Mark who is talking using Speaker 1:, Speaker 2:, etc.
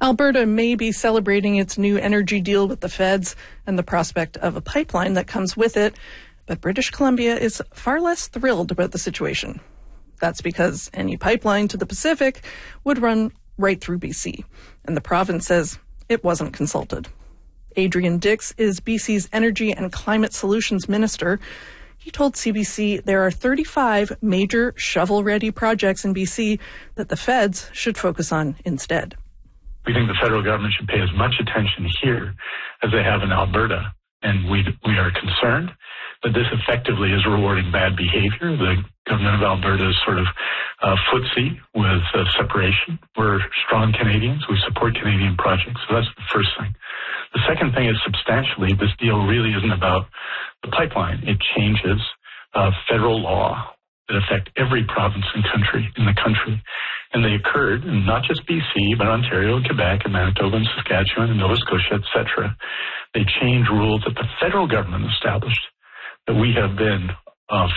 Speaker 1: Alberta may be celebrating its new energy deal with the feds and the prospect of a pipeline that comes with it, but British Columbia is far less thrilled about the situation. That's because any pipeline to the Pacific would run right through BC, and the province says it wasn't consulted. Adrian Dix is BC's Energy and Climate Solutions Minister. He told CBC there are 35 major shovel-ready projects in BC that the feds should focus on instead.
Speaker 2: We think the federal government should pay as much attention here as they have in Alberta, and we are concerned that this effectively is rewarding bad behavior. The government of Alberta is sort of footsie with separation. We're strong Canadians. We support Canadian projects, so that's the first thing. The second thing is substantially, this deal really isn't about the pipeline. It changes federal law that affect every province and country in the country. And they occurred in not just BC, but Ontario, Quebec, and Manitoba, and Saskatchewan, and Nova Scotia, etc. They changed rules that the federal government established that we have been